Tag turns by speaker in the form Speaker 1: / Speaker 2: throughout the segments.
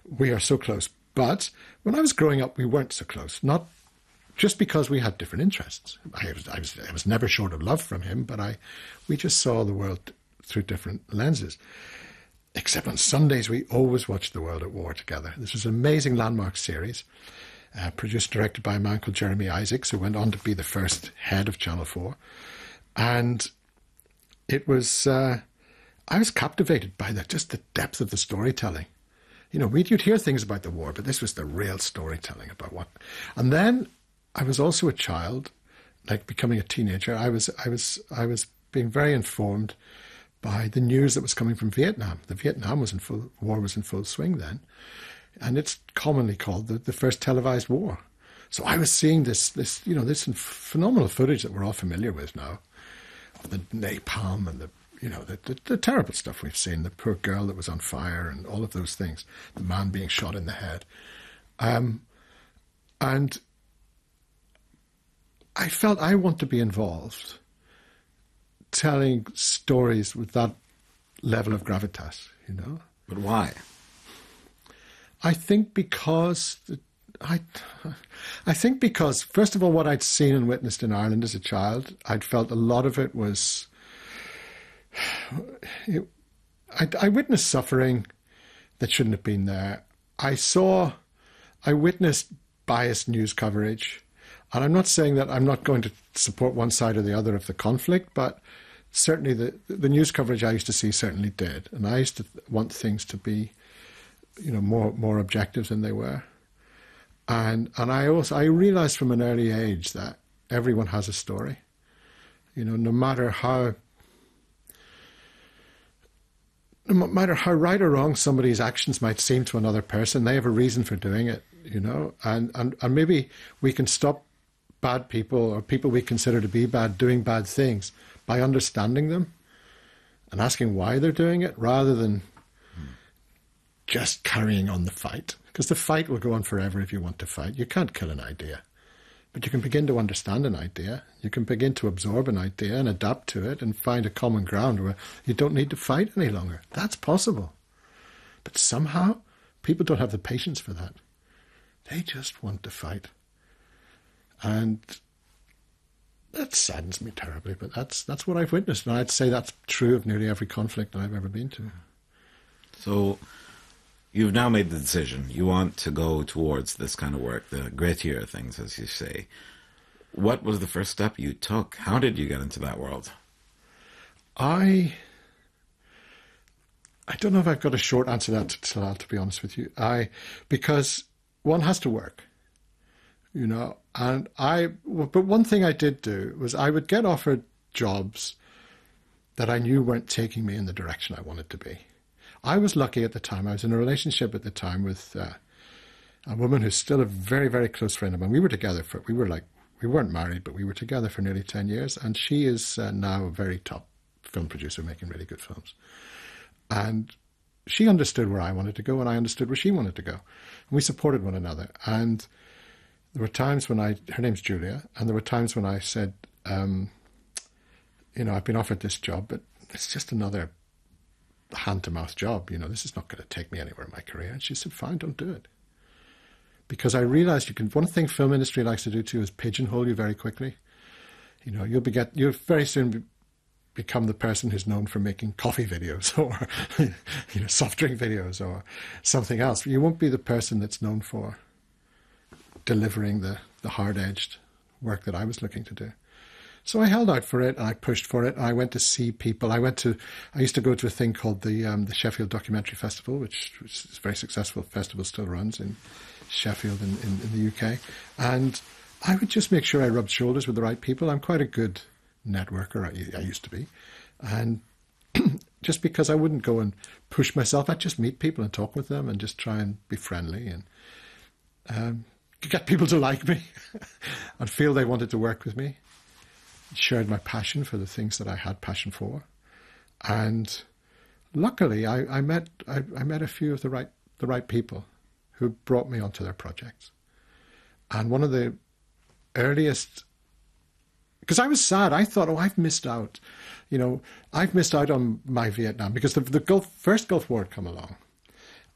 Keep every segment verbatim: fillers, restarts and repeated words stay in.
Speaker 1: we are so close. But when I was growing up, we weren't so close. Not just because we had different interests. I was, I was, I was never short of love from him, but I, we just saw the world through different lenses. Except on Sundays, we always watched The World at War together. This was an amazing landmark series, uh, produced and directed by a man called Jeremy Isaacs, who went on to be the first head of Channel four. And it was, uh, I was captivated by the, just the depth of the storytelling. You know, we'd, you'd hear things about the war, but this was the real storytelling about what. And then I was also a child, like becoming a teenager. I was, I was, I was being very informed by the news that was coming from Vietnam. The Vietnam was in full war was in full swing then, and it's commonly called the, the first televised war. So I was seeing this, this, you know, this phenomenal footage that we're all familiar with now, of the napalm and the. You know, the, the, the terrible stuff we've seen, the poor girl that was on fire and all of those things, the man being shot in the head. Um, and I felt I want to be involved telling stories with that level of gravitas, you know.
Speaker 2: But why?
Speaker 1: I think because... The, I, I think because, first of all, what I'd seen and witnessed in Ireland as a child, I'd felt a lot of it was... It, I, I witnessed suffering that shouldn't have been there. I saw, I witnessed biased news coverage. And I'm not saying that I'm not going to support one side or the other of the conflict, but certainly the, the news coverage I used to see certainly did. And I used to want things to be, you know, more more objective than they were. And and I also, I realized from an early age that everyone has a story. You know, no matter how No matter how right or wrong somebody's actions might seem to another person, they have a reason for doing it, you know, and, and, and maybe we can stop bad people or people we consider to be bad doing bad things by understanding them and asking why they're doing it rather than hmm. just carrying on the fight. Because the fight will go on forever if you want to fight. You can't kill an idea. But you can begin to understand an idea. You can begin to absorb an idea and adapt to it and find a common ground where you don't need to fight any longer. That's possible. But somehow, people don't have the patience for that. They just want to fight. And that saddens me terribly, but that's that's what I've witnessed. And I'd say that's true of nearly every conflict I've ever been to.
Speaker 2: So you've now made the decision. You want to go towards this kind of work, the grittier things, as you say. What was the first step you took? How did you get into that world?
Speaker 1: I I don't know if I've got a short answer to that, to, to be honest with you. I because one has to work, you know. And I, but one thing I did do was I would get offered jobs that I knew weren't taking me in the direction I wanted to be. I was lucky at the time. I was in a relationship at the time with uh, a woman who's still a very, very close friend of mine. We were together for, we were like, we weren't married, but we were together for nearly ten years. And she is uh, now a very top film producer making really good films. And she understood where I wanted to go and I understood where she wanted to go. And we supported one another. And there were times when I, her name's Julia, and there were times when I said, um, you know, I've been offered this job, but it's just another hand-to-mouth job. You know, this is not going to take me anywhere in my career. And she said, fine, don't do it. Because I realized you can, one thing film industry likes to do too is pigeonhole you very quickly. You know, you'll be get, you'll very soon be, become the person who's known for making coffee videos or, you know, soft drink videos or something else. You won't be the person that's known for delivering the, the hard-edged work that I was looking to do. So I held out for it and I pushed for it. And I went to see people. I went to, I used to go to a thing called the um, the Sheffield Documentary Festival, which, which is a very successful festival, still runs in Sheffield in, in, in the U K. And I would just make sure I rubbed shoulders with the right people. I'm quite a good networker. I, I used to be. And just because I wouldn't go and push myself, I'd just meet people and talk with them and just try and be friendly and um, get people to like me and feel they wanted to work with me. Shared my passion for the things that I had passion for. And luckily, I, I met I, I met a few of the right the right people who brought me onto their projects. And one of the earliest, because I was sad, I thought, oh, I've missed out. You know, I've missed out on my Vietnam because the, the Gulf, first Gulf War had come along.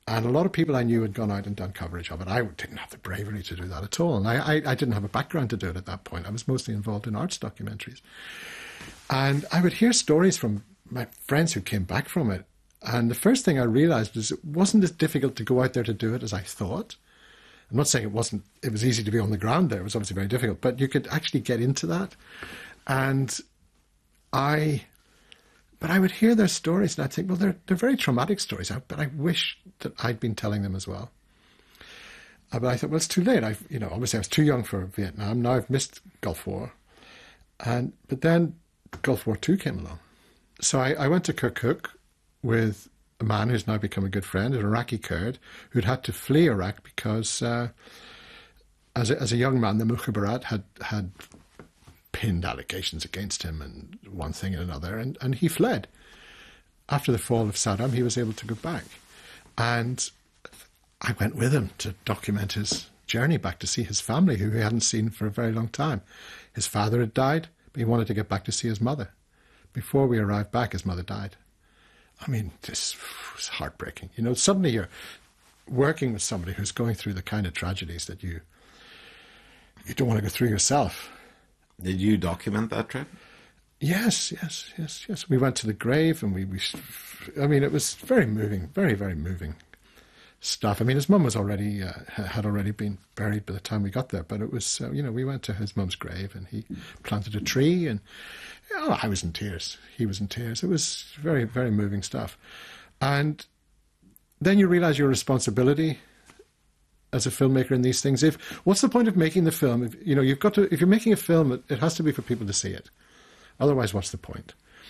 Speaker 1: And a lot of people I knew had gone out and done coverage of it. I didn't have the bravery to do that at all. And I, I, I didn't have a background to do it at that point. I was mostly involved in arts documentaries. And I would hear stories from my friends who came back from it. And the first thing I realized was it wasn't as difficult to go out there to do it as I thought. I'm not saying it wasn't, it was easy to be on the ground there. It was obviously very difficult, but you could actually get into that. And I... But I would hear their stories and I'd think, well, they're, they're very traumatic stories, but I wish that I'd been telling them as well. Uh, but I thought, well, it's too late. I, you know, obviously I was too young for Vietnam. Now I've missed Gulf War. And But then Gulf War Two came along. So I, I went to Kirkuk with a man who's now become a good friend, an Iraqi Kurd, who'd had to flee Iraq because uh, as, a, as a young man, the Mukhabarat had... had pinned allegations against him and one thing and another, and, and he fled. After the fall of Saddam, he was able to go back. And I went with him to document his journey back to see his family, who he hadn't seen for a very long time. His father had died, but he wanted to get back to see his mother. Before we arrived back, his mother died. I mean, this was heartbreaking. You know, suddenly you're working with somebody who's going through the kind of tragedies that you you don't want to go through yourself.
Speaker 2: Did you document that trip?
Speaker 1: Yes, yes, yes, yes. We went to the grave and we, we I mean, it was very moving, very, very moving stuff. I mean, his mum was already, uh, had already been buried by the time we got there, but it was, uh, you know, we went to his mum's grave and he planted a tree and oh, I was in tears. He was in tears. It was very, very moving stuff. And then you realize your responsibility as a filmmaker in these things. If what's the point of making the film? If, you know, you've got to. If you're making a film, it, it has to be for people to see it. Otherwise, what's the point?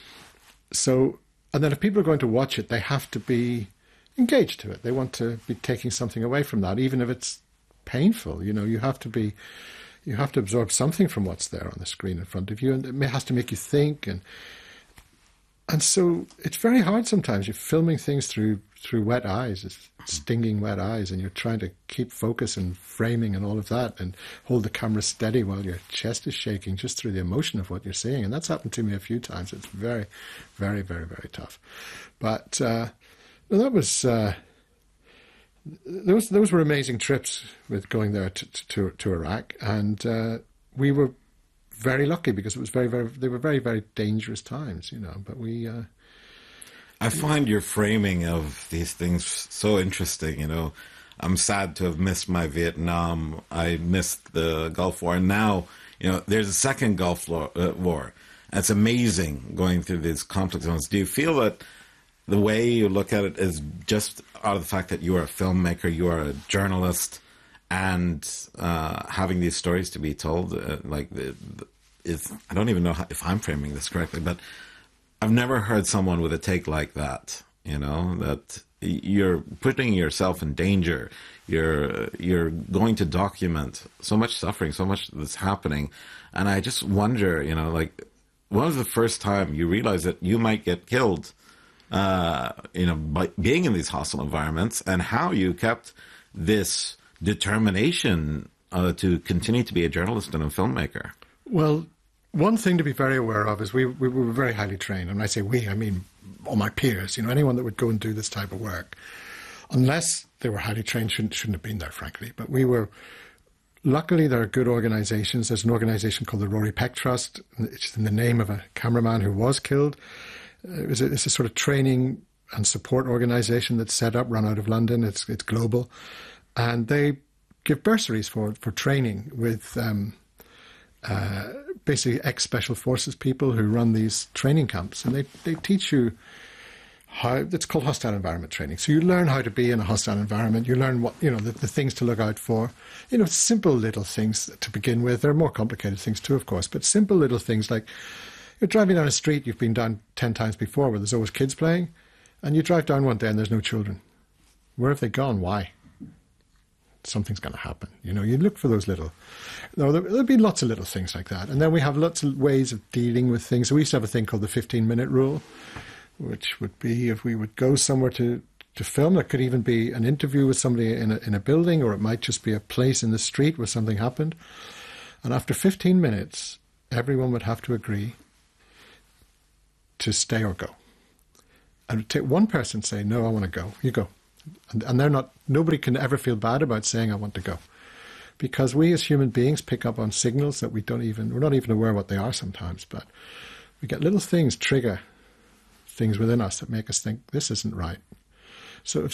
Speaker 1: So, and then if people are going to watch it, they have to be engaged to it. They want to be taking something away from that, even if it's painful. You know, you have to be, you have to absorb something from what's there on the screen in front of you, and it has to make you think. And and so it's very hard sometimes. You're filming things through through wet eyes, it's stinging wet eyes, and you're trying to keep focus and framing and all of that, and hold the camera steady while your chest is shaking just through the emotion of what you're seeing. And that's happened to me a few times. It's very, very, very, very tough. But uh, that was uh, those those were amazing trips with going there to to, to Iraq, and uh, we were very lucky because it was very, very. They were very, very dangerous times, you know. But we. Uh,
Speaker 2: I find your framing of these things so interesting. You know, I'm sad to have missed my Vietnam. I missed the Gulf War, and now you know there's a second Gulf War. Uh, war. It's amazing going through these conflict zones. Do you feel that the way you look at it is just out of the fact that you are a filmmaker, you are a journalist, and uh, having these stories to be told? Uh, like, the, the, is I don't even know how, if I'm framing this correctly, but I've never heard someone with a take like that, you know, that you're putting yourself in danger. You're you're going to document so much suffering, so much that's happening. And I just wonder, you know, like, when was the first time you realized that you might get killed, uh, you know, by being in these hostile environments, and how you kept this determination uh, to continue to be a journalist and a filmmaker?
Speaker 1: Well, one thing to be very aware of is we, we were very highly trained. And when I say we, I mean all my peers, you know, anyone that would go and do this type of work, unless they were highly trained, shouldn't, shouldn't have been there, frankly. But we were, luckily there are good organizations. There's an organization called the Rory Peck Trust. It's in the name of a cameraman who was killed. It was a, it's a sort of training and support organization that's set up, run out of London. It's it's global. And they give bursaries for, for training with um, uh, basically ex-special forces people who run these training camps. And they, they teach you how, it's called hostile environment training. So you learn how to be in a hostile environment. You learn what, you know, the, the things to look out for. You know, simple little things to begin with. There are more complicated things too, of course, but simple little things like you're driving down a street you've been down ten times before where there's always kids playing, and you drive down one day and there's no children. Where have they gone? Why? Something's going to happen. You know, you look for those little... No, there, there'll be lots of little things like that. And then we have lots of ways of dealing with things. So we used to have a thing called the fifteen-minute rule, which would be if we would go somewhere to, to film, it could even be an interview with somebody in a, in a building, or it might just be a place in the street where something happened. And after fifteen minutes, everyone would have to agree to stay or go. And it would take one person say, no, I want to go. You go. And, and they're not, nobody can ever feel bad about saying, I want to go. Because we as human beings pick up on signals that we don't even, we're not even aware what they are sometimes, but we get little things trigger things within us that make us think this isn't right. So if